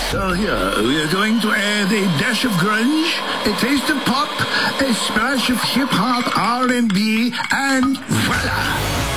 So here, we are going to add a dash of grunge, a taste of pop, a splash of hip-hop, R&B, and voila!